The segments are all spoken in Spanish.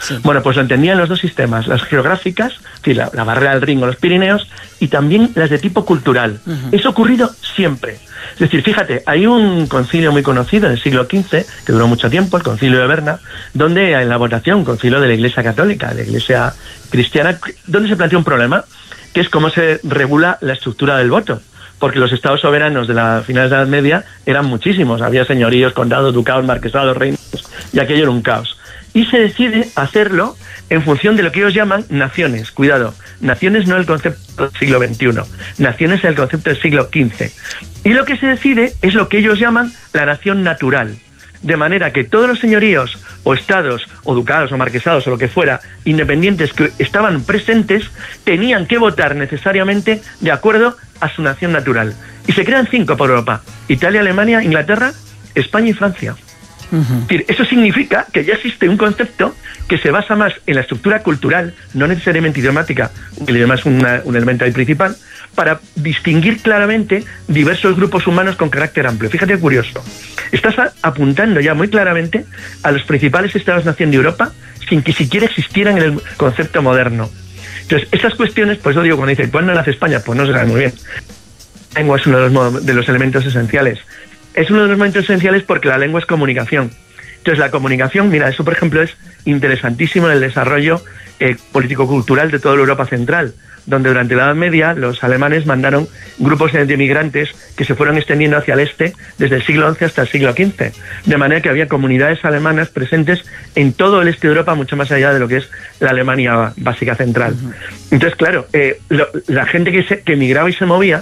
Sí. Bueno, pues lo entendían los dos sistemas, las geográficas, es decir, la barrera del Rin o los Pirineos, y también las de tipo cultural. Eso ha ocurrido siempre. Es decir, fíjate, hay un concilio muy conocido en el siglo XV, que duró mucho tiempo, el concilio de Berna, donde en la votación, un concilio de la Iglesia Católica, de la Iglesia Cristiana, donde se plantea un problema, que es cómo se regula la estructura del voto. Porque los estados soberanos de la finales de la Edad Media eran muchísimos. Había señoríos, condados, ducados, marquesados, reinos, y aquello era un caos. Y se decide hacerlo en función de lo que ellos llaman naciones. Cuidado, naciones no el concepto del siglo XXI, naciones es el concepto del siglo XV. Y lo que se decide es lo que ellos llaman la nación natural. De manera que todos los señoríos, o estados, o ducados, o marquesados, o lo que fuera, independientes que estaban presentes, tenían que votar necesariamente de acuerdo a su nación natural. Y se crean 5 por Europa: Italia, Alemania, Inglaterra, España y Francia. Es decir, eso significa que ya existe un concepto que se basa más en la estructura cultural, no necesariamente idiomática, el idioma es un elemento ahí principal, para distinguir claramente diversos grupos humanos con carácter amplio. Fíjate qué curioso. Estás apuntando ya muy claramente a los principales estados-nación de Europa sin que siquiera existieran en el concepto moderno. Entonces, esas cuestiones, pues yo digo, cuando dicen, ¿cuándo nace España? Pues no se sabe muy bien. La lengua es uno de los elementos esenciales. Es uno de los elementos esenciales porque la lengua es comunicación. Entonces, la comunicación, mira, eso por ejemplo es interesantísimo en el desarrollo político-cultural de toda la Europa central, donde durante la Edad Media los alemanes mandaron grupos de emigrantes que se fueron extendiendo hacia el este desde el siglo XI hasta el siglo XV, de manera que había comunidades alemanas presentes en todo el este de Europa, mucho más allá de lo que es la Alemania básica central. Entonces, claro, la gente que emigraba y se movía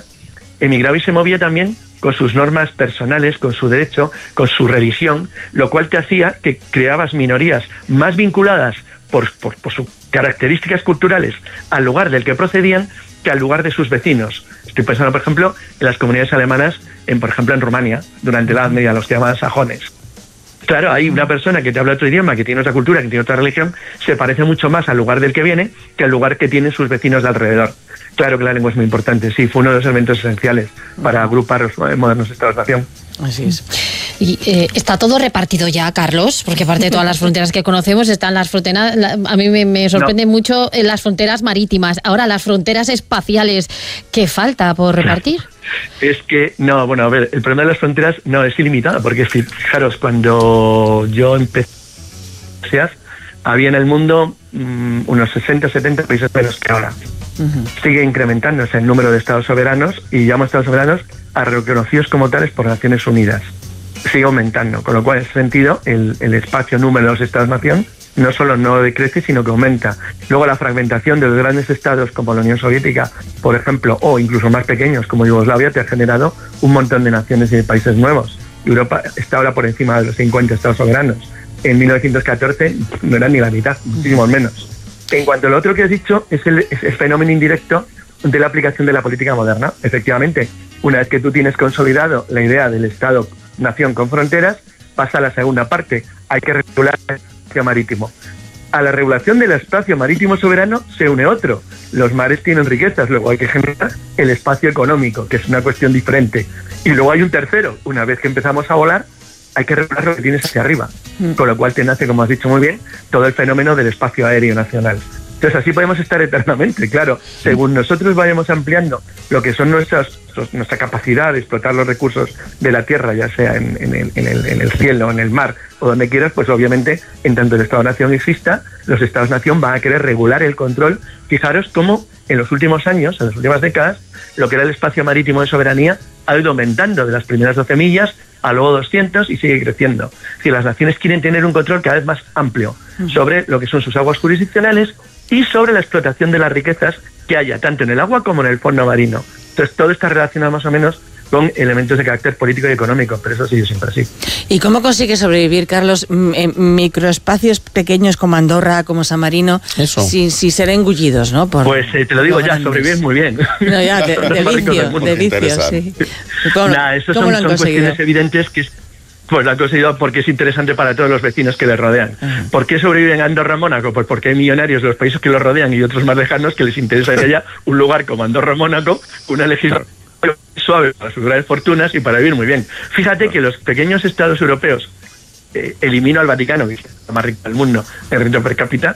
también con sus normas personales, con su derecho, con su religión, lo cual te hacía que creabas minorías más vinculadas por sus características culturales al lugar del que procedían que al lugar de sus vecinos. Estoy pensando, por ejemplo, en las comunidades alemanas, por ejemplo, en Rumania, durante la Edad Media, los que llamaban sajones. Claro, hay una persona que te habla otro idioma, que tiene otra cultura, que tiene otra religión, se parece mucho más al lugar del que viene que al lugar que tienen sus vecinos de alrededor. Claro que la lengua es muy importante, sí, fue uno de los elementos esenciales para agrupar los modernos estados-nación. Así es. Y está todo repartido ya, Carlos, porque aparte de todas las fronteras que conocemos, están las fronteras, a mí me sorprende mucho las fronteras marítimas. Ahora, las fronteras espaciales, ¿qué falta por repartir? Es que, no, bueno, a ver, el problema de las fronteras no es ilimitado, porque fijaros, cuando yo empecé, había en el mundo unos 60 o 70 países menos que ahora. Sigue incrementándose el número de estados soberanos y llamo estados soberanos a reconocidos como tales por Naciones Unidas. Sigue aumentando, con lo cual en ese sentido el espacio número de los estados-nación no solo no decrece, sino que aumenta. Luego la fragmentación de los grandes estados como la Unión Soviética, por ejemplo, o incluso más pequeños como Yugoslavia, te ha generado un montón de naciones y de países nuevos. Europa está ahora por encima de los 50 estados soberanos. En 1914 no eran ni la mitad, muchísimo menos. En cuanto a lo otro que has dicho, es el fenómeno indirecto de la aplicación de la política moderna. Efectivamente, una vez que tú tienes consolidado la idea del Estado-nación con fronteras, pasa a la segunda parte. Hay que regular el espacio marítimo. A la regulación del espacio marítimo soberano se une otro. Los mares tienen riquezas, luego hay que generar el espacio económico, que es una cuestión diferente. Y luego hay un tercero. Una vez que empezamos a volar, hay que regular lo que tienes hacia arriba, con lo cual te nace, como has dicho muy bien, todo el fenómeno del espacio aéreo nacional. Entonces así podemos estar eternamente, claro, según nosotros vayamos ampliando lo que son nuestra capacidad de explotar los recursos de la tierra, ya sea en el cielo, en el mar o donde quieras, pues obviamente en tanto el Estado-Nación exista, los Estados-Nación van a querer regular el control. Fijaros cómo en los últimos años, en las últimas décadas, lo que era el espacio marítimo de soberanía ha ido aumentando de las primeras 12 millas a luego 200 y sigue creciendo. Es decir, las naciones quieren tener un control cada vez más amplio sobre lo que son sus aguas jurisdiccionales y sobre la explotación de las riquezas que haya tanto en el agua como en el fondo marino. Entonces todo está relacionado más o menos con elementos de carácter político y económico, pero eso sigue siempre así. ¿Y cómo consigue sobrevivir, Carlos, en microespacios pequeños como Andorra, como San Marino, sin ser engullidos, ¿no? Pues te lo digo ya, sobrevives muy bien. No, ya, de vicio, sí. Esos son cuestiones evidentes que pues lo han conseguido porque es interesante para todos los vecinos que les rodean. ¿Por qué sobreviven Andorra, Mónaco? Pues porque hay millonarios de los países que los rodean y otros más lejanos que les interesa que haya un lugar como Andorra, Mónaco, una legislación suave para sus grandes fortunas y para vivir muy bien. Fíjate que los pequeños estados europeos, elimino al Vaticano, que es el más rico del mundo en renta per cápita,